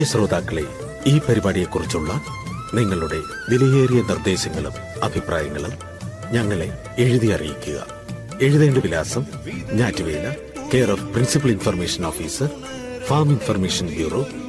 ശ്രോതാക്കളെ, ഈ പരിപാടിയെക്കുറിച്ചുള്ള നിങ്ങളുടെ വിലയേറിയ നിർദ്ദേശങ്ങളും അഭിപ്രായങ്ങളും ഞങ്ങളെ എഴുതി അറിയിക്കുക. എഴുതേണ്ട വിലാസം: ഞാറ്റുവേല, care of principal information officer, farm information bureau,